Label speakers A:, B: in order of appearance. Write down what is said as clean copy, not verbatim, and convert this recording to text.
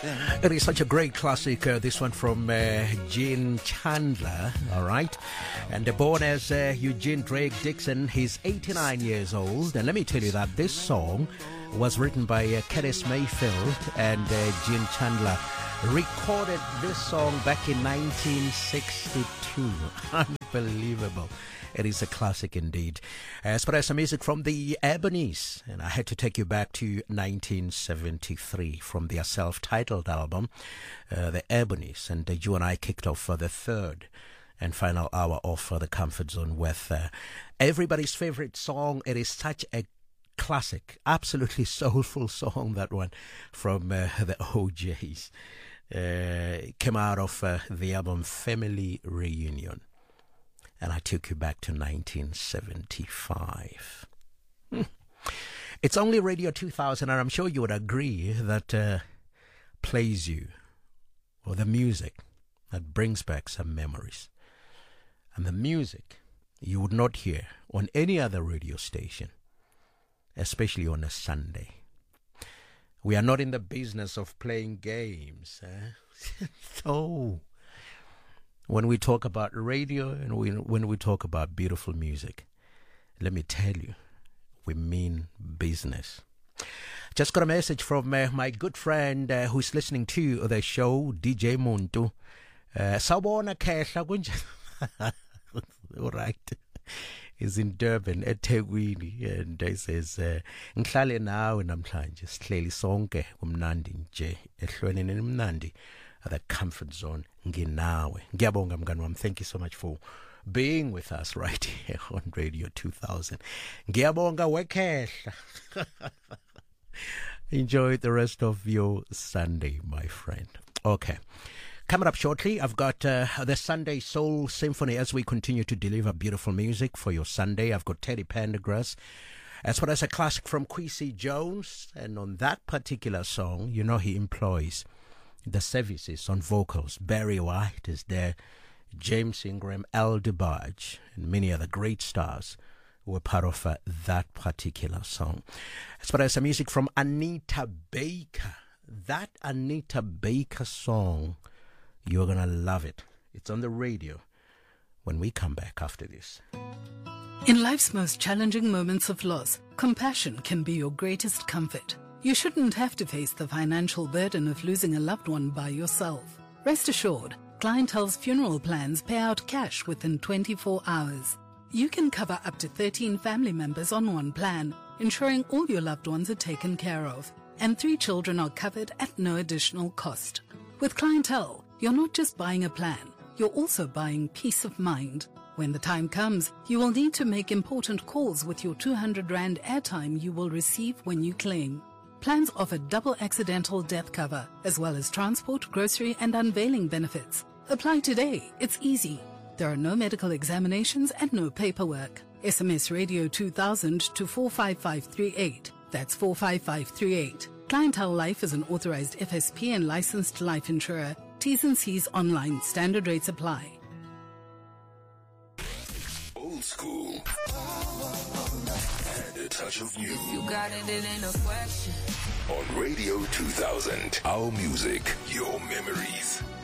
A: It is such a great classic, this one from Gene Chandler, all right? And born as Eugene Drake Dixon, he's 89 years old. And let me tell you that this song was written by Curtis Mayfield, and Gene Chandler recorded this song back in 1962. Unbelievable. It is a classic indeed. As far as some music from the Ebonies, and I had to take you back to 1973 from their self-titled album, the Ebonies, and you and I kicked off for the third and final hour of the Comfort Zone with everybody's favorite song. It is such a classic, absolutely soulful song, that one from the OJs. Came out of the album Family Reunion. And I took you back to 1975. It's only Radio 2000, and I'm sure you would agree that plays you, or the music that brings back some memories. And the music you would not hear on any other radio station, especially on a Sunday. We are not in the business of playing games. So, when we talk about radio and when we talk about beautiful music, let me tell you, we mean business. Just got a message from my good friend who's listening to the show, DJ Muntu. Sawubona Khehla kunjani? All right. He's in Durban, eThekwini, and he says, ngihlale nawe namhlanje sihleli sonke kumnandi nje ehlweni nemnandi. The Comfort Zone, nginawe. Ngiyabonga mngani wami. Thank you so much for being with us right here on Radio 2000. Ngiyabonga wekhehla. Enjoy the rest of your Sunday, my friend. Okay. Coming up shortly, I've got the Sunday Soul Symphony as we continue to deliver beautiful music for your Sunday. I've got Teddy Pendergrass, as well as a classic from Quincy Jones. And on that particular song, you know, he employs the services on vocals. Barry White is there, James Ingram, Al DeBarge, and many other great stars were part of that particular song. As far as some music from Anita Baker, that Anita Baker song, you're going to love it. It's on the radio when we come back after this.
B: In life's most challenging moments of loss, compassion can be your greatest comfort. You shouldn't have to face the financial burden of losing a loved one by yourself. Rest assured, Clientele's funeral plans pay out cash within 24 hours. You can cover up to 13 family members on one plan, ensuring all your loved ones are taken care of. And 3 children are covered at no additional cost. With Clientele, you're not just buying a plan, you're also buying peace of mind. When the time comes, you will need to make important calls with your 200 Rand airtime you will receive when you claim. Plans offer double accidental death cover, as well as transport, grocery, and unveiling benefits. Apply today. It's easy. There are no medical examinations and no paperwork. SMS Radio 2000 to 45538. That's 45538. Clientele Life is an authorized FSP and licensed life insurer. T's and C's online. Standard rates apply.
C: Old school. And a touch of new.
D: If you got it, it ain't a question.
C: On Radio 2000. Our music, your memories.